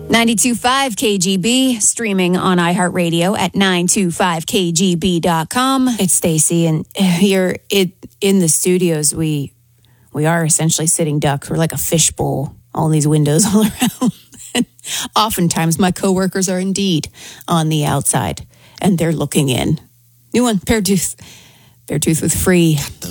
92.5 KGB, streaming on iHeartRadio at 925kgb.com. It's Stacy, and here in the studios, we are essentially sitting ducks. We're like a fishbowl, all these windows all around. And oftentimes, my coworkers are indeed on the outside, and they're looking in. New one, Beartooth with free